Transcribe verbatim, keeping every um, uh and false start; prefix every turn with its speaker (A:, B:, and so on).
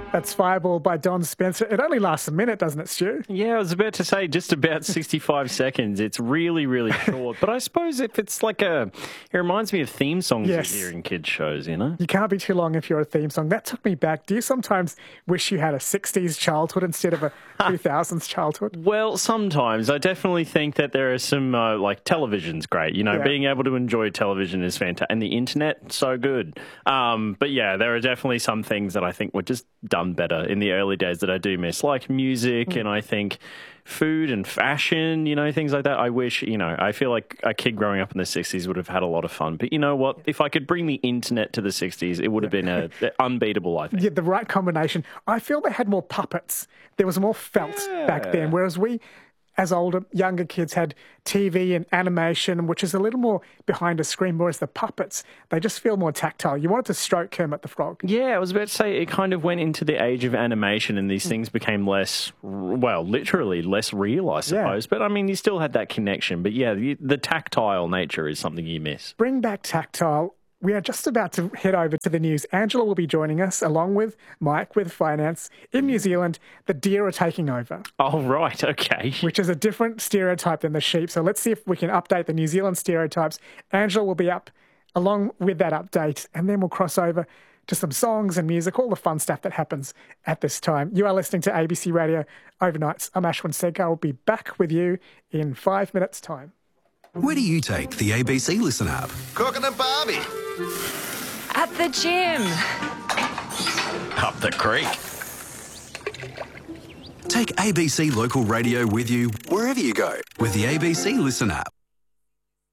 A: That's Fireball by Don Spencer. It only lasts a minute, doesn't it, Stu?
B: Yeah, I was about to say just about sixty-five seconds. It's really, really short. But I suppose if it's like a... It reminds me of theme songs
A: Yes.
B: you hear in kids' shows, you know?
A: You can't be too long if you're a theme song. That took me back. Do you sometimes wish you had a sixties childhood instead of a two thousands childhood?
B: Well, sometimes. I definitely think that there are some, uh, like, television's great. You know,
A: Yeah.
B: being able to enjoy television is fantastic. And the internet, so good. Um, but yeah, there are definitely some things that I think were just done better in the early days that I do miss, like music
A: Mm.
B: and I think food and fashion, you know, things like that. I wish, you know, I feel like a kid growing up in the sixties would have had a lot of fun. But you know what? If I could bring the internet to the sixties, it would have been a, unbeatable, I think.
A: Yeah, the right combination. I feel they had more puppets. There was more felt back
B: Yeah.
A: then, whereas we, as older, younger kids, had T V and animation, which is a little more behind a screen, whereas the puppets, they just feel more tactile. You wanted to stroke Kermit the Frog.
B: Yeah, I was about to say it kind of went into the age of animation and these things became less, well, literally less real, I suppose. But I mean, you still had that connection. But yeah, the, the tactile nature is something you miss.
A: Bring back tactile. We are just about to head over to the news. Angela will be joining us, along with Mike with finance. In New Zealand, the deer are taking over,
B: Oh, right, okay.
A: which is a different stereotype than the sheep. So let's see if we can update the New Zealand stereotypes. Angela will be up along with that update, and then we'll cross over to some songs and music, all the fun stuff that happens at this time. You are listening to A B C Radio Overnights. I'm Ashwin Segar. I'll be back with you in five minutes' time.
C: Where do you take the A B C Listen app?
D: Cooking and Barbie.
E: At the gym.
B: Up the creek.
C: Take A B C Local Radio with you wherever you go with the A B C Listen app.